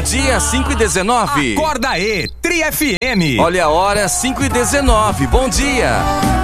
dia, 5h19. Acorda aí, Tri FM. Olha a hora, 5h19. Bom dia.